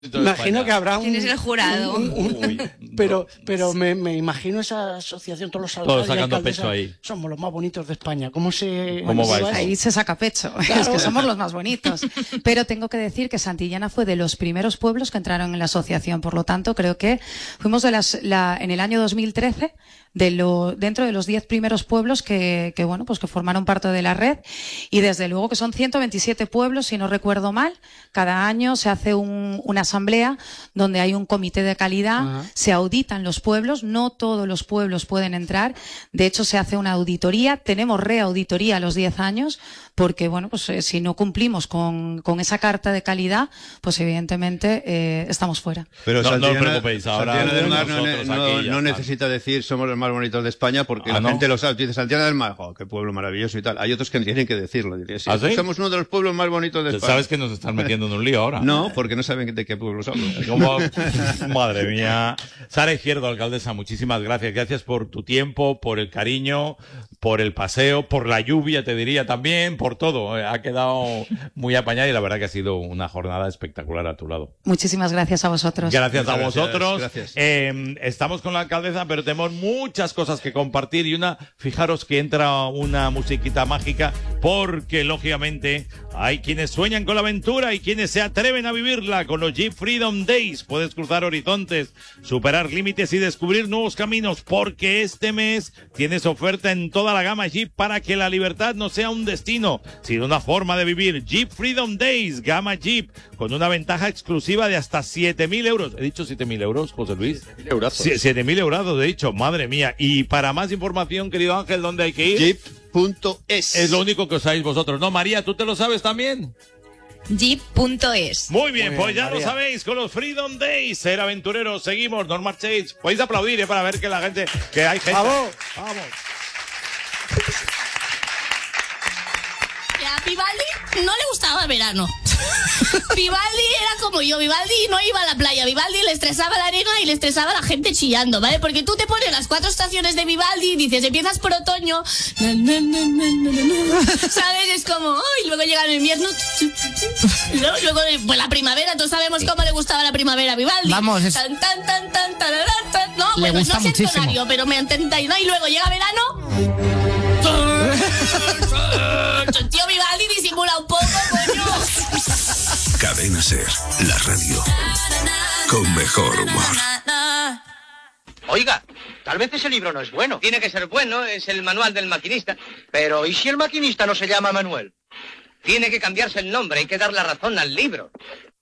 Imagino que habrá ¿Quién es el jurado? Pero me imagino esa asociación, todos los alcaldes Todos sacando y alcaldesas, pecho ahí. somos los más bonitos de España. ¿Cómo va eso? Ahí se saca pecho, Claro. es que somos los más bonitos. Pero tengo que decir que Santillana fue de los primeros pueblos que entraron en la asociación, por lo tanto creo que fuimos en el año 2013 dentro de los 10 primeros pueblos que formaron parte de la red, y desde luego que son 127 pueblos, si no recuerdo mal. Cada año se hace una asamblea donde hay un comité de calidad, se auditan los pueblos, no todos los pueblos pueden entrar, de hecho se hace una auditoría, tenemos reauditoría a los 10 años, porque si no cumplimos con esa carta de calidad, pues evidentemente estamos fuera. Pero No os Santillana, preocupéis, ahora Santillana del Mar nosotros aquí ya no está. necesita decir somos los más bonitos de España, porque la ¿no? gente lo sabe. Tú dices Santillana del Mar, qué pueblo maravilloso y tal. Hay otros que tienen que decirlo. Dirías, ¿Ah, sí? somos uno de los pueblos más bonitos de España. ¿Sabes que nos están metiendo en un lío ahora? No, porque no saben de qué pueblo somos. Madre mía. Sara Izquierdo, alcaldesa, muchísimas gracias. Gracias por tu tiempo, por el cariño, por el paseo, por la lluvia, te diría también, por todo. Ha quedado muy apañada y la verdad que ha sido una jornada espectacular a tu lado. Muchísimas gracias a vosotros. Gracias a Muchas vosotros. gracias. Estamos con la alcaldesa, pero tenemos muchas cosas que compartir y fijaros que entra una musiquita mágica, porque lógicamente hay quienes sueñan con la aventura y quienes se atreven a vivirla con los Jeep Freedom Days. Puedes cruzar horizontes, superar límites y descubrir nuevos caminos, porque este mes tienes oferta en toda la gama Jeep para que la libertad no sea un destino, sino una forma de vivir. Jeep Freedom Days, gama Jeep, con una ventaja exclusiva de hasta 7.000 euros. ¿He dicho 7.000 euros, José Luis? 7.000 euros, he dicho, madre mía. Y para más información, querido Ángel, ¿dónde hay que ir? Jeep.es. Es lo único que os sabéis vosotros, ¿no? María, ¿tú te lo sabes también? Jeep.es. Muy bien, pues ya María. lo sabéis, con los Freedom Days, ser aventureros, seguimos, no marchéis. Podéis aplaudir, para ver que la gente, que hay gente. ¡Vamos! Vamos. A Vivaldi no le gustaba el verano. Vivaldi era como yo, Vivaldi no iba a la playa, Vivaldi le estresaba la arena y le estresaba la gente chillando, ¿vale? Porque tú te pones las 4 estaciones de Vivaldi y dices, empiezas por otoño, ¿sabes? Es como, ¡ay! Luego llega el invierno, y luego pues la primavera, todos sabemos cómo le gustaba la primavera a Vivaldi. Vamos, es... Tan, tan, tan, tan, tararán, tan. No, Le bueno, gusta no sé muchísimo. tonario, pero me entendáis, ¿no? Y luego llega verano. Tío, Vivaldi disimula un poco, coño. Cadena Ser, la radio con mejor humor. Oiga, tal vez ese libro no es bueno. Tiene que ser bueno, es el manual del maquinista. Pero, ¿y si el maquinista no se llama Manuel? Tiene que cambiarse el nombre, hay que dar la razón al libro.